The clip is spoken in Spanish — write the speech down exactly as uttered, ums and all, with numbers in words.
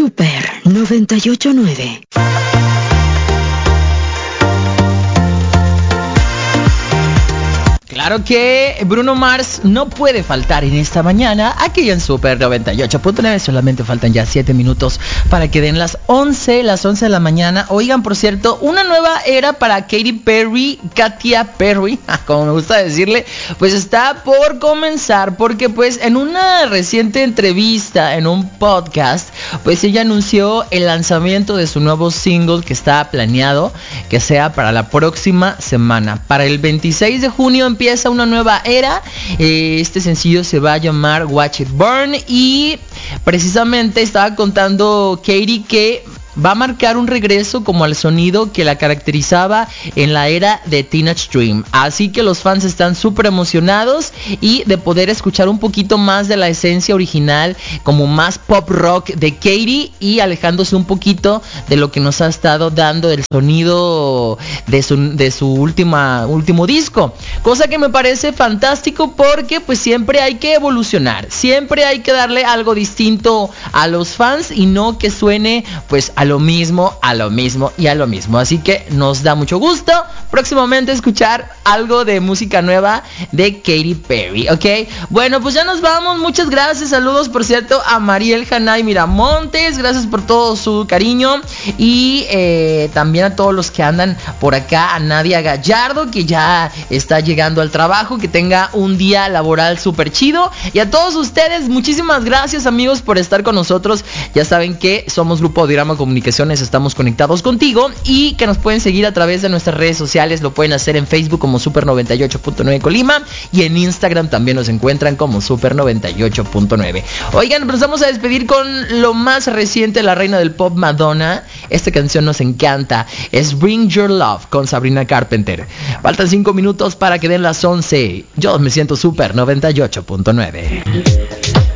Super noventa y ocho punto nueve. Claro que Bruno Mars no puede faltar en esta mañana aquí en Super noventa y ocho punto nueve. Solamente faltan ya siete minutos para que den las once, las once de la mañana. Oigan, por cierto, una nueva era para Katy Perry, Katy Perry, como me gusta decirle, pues está por comenzar, porque pues en una reciente entrevista en un podcast, pues ella anunció el lanzamiento de su nuevo single que está planeado que sea para la próxima semana. Para el veintiséis de junio empieza una nueva era. Este sencillo se va a llamar Watch It Burn y precisamente estaba contando Katy que va a marcar un regreso como al sonido que la caracterizaba en la era de Teenage Dream. Así que los fans están súper emocionados y de poder escuchar un poquito más de la esencia original, como más pop rock de Katy, y alejándose un poquito de lo que nos ha estado dando el sonido de su, de su última, último disco. Cosa que me parece fantástico porque pues siempre hay que evolucionar, siempre hay que darle algo distinto a los fans y no que suene pues a lo mismo, a lo mismo y a lo mismo. Así que nos da mucho gusto próximamente escuchar algo de música nueva de Katy Perry, ¿ok? Bueno, pues ya nos vamos. Muchas gracias. Saludos, por cierto, a Mariel Janay Miramontes. Gracias por todo su cariño. Y eh, también a todos los que andan por acá. A Nadia Gallardo, que ya está llegando al trabajo. Que tenga un día laboral súper chido. Y a todos ustedes, muchísimas gracias, amigos, por estar con nosotros. Ya saben que somos Grupo Audiorama Comunicaciones, estamos conectados contigo y que nos pueden seguir a través de nuestras redes sociales. Lo pueden hacer en Facebook como Super noventa y ocho punto nueve Colima y en Instagram también nos encuentran como Super noventa y ocho punto nueve. Oigan, nos vamos a despedir con lo más reciente de la reina del pop, Madonna. Esta canción nos encanta, es Bring Your Love con Sabrina Carpenter. Faltan cinco minutos para que den las once. Yo me siento Super noventa y ocho punto nueve.